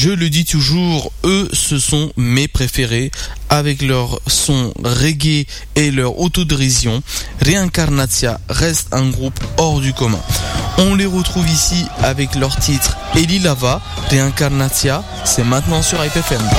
Je le dis toujours, eux, ce sont mes préférés, avec leur son reggae et leur autodérision. Reincarnatia reste un groupe hors du commun. On les retrouve ici avec leur titre Eli Lava. Reincarnatia, c'est maintenant sur IPFM.